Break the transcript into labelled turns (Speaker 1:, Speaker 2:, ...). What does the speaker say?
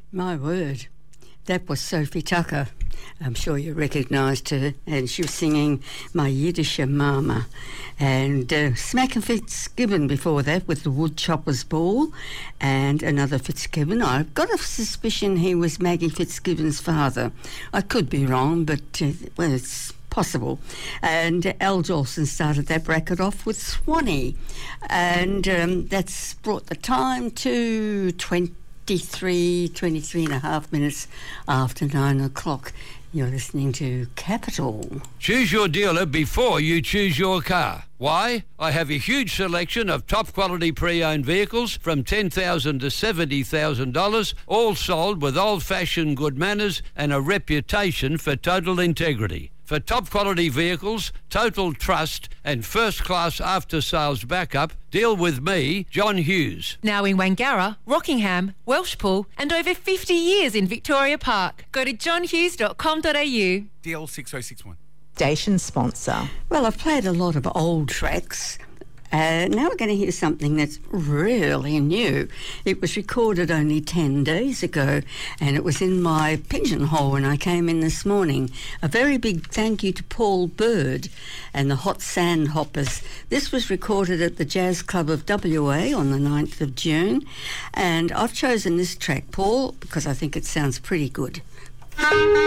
Speaker 1: My word, that was Sophie Tucker. I'm sure you recognised her, and she was singing My Yiddische Mama. And Smackin' Fitzgibbon before that with the Woodchopper's Ball, and another Fitzgibbon. I've got a suspicion he was Maggie Fitzgibbon's father. I could be wrong, but well, it's possible. And Al Jolson started that bracket off with Swanee, and that's brought the time to 23 and a half minutes after 9 o'clock. You're listening to Capital.
Speaker 2: Choose your dealer before you choose your car. Why? I have a huge selection of top quality pre-owned vehicles from $10,000 to $70,000, all sold with old-fashioned good manners and a reputation for total integrity. For top quality vehicles, total trust and first-class after-sales backup, deal with me, John Hughes.
Speaker 3: Now in Wangara, Rockingham, Welshpool and over 50 years in Victoria Park. Go to johnhughes.com.au.
Speaker 4: DL 6061.
Speaker 5: Station sponsor.
Speaker 1: Well, I've played a lot of old tracks. Now we're going to hear something that's really new. It was recorded only 10 days ago, and it was in my pigeonhole when I came in this morning. A very big thank you to Paul Bird and the Hot Sand Hoppers. This was recorded at the Jazz Club of WA on the 9th of June, and I've chosen this track, Paul, because I think it sounds pretty good.